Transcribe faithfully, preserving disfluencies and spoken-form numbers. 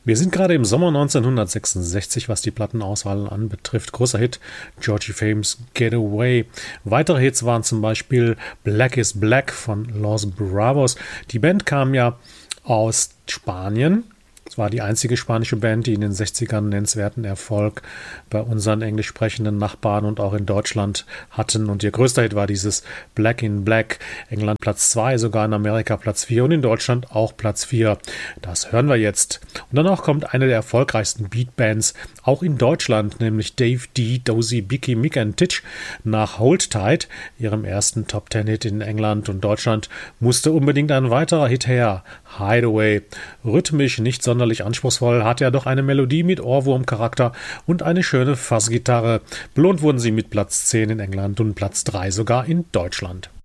Wir sind gerade im Sommer neunzehnhundertsechsundsechzig, was die Plattenauswahl anbetrifft. Großer Hit, Georgie Fames Get Away. Weitere Hits waren zum Beispiel Black is Black von Los Bravos. Die Band kam ja aus Spanien. Es war die einzige spanische Band, die in den sechzigern nennenswerten Erfolg bei unseren englisch sprechenden Nachbarn und auch in Deutschland hatten. Und ihr größter Hit war dieses Black in Black. England Platz zwei, sogar in Amerika Platz vier und in Deutschland auch Platz vier. Das hören wir jetzt. Und danach kommt eine der erfolgreichsten Beatbands, auch in Deutschland, nämlich Dave D, Dozy, Bicky, Mick and Titch nach Hold Tight, ihrem ersten Top-Ten-Hit in England und Deutschland, musste unbedingt ein weiterer Hit her. Hideaway. Rhythmisch nicht sonderlich anspruchsvoll, hat ja doch eine Melodie mit Ohrwurmcharakter und eine schöne Fassgitarre. Belohnt wurden sie mit Platz zehn in England und Platz drei sogar in Deutschland.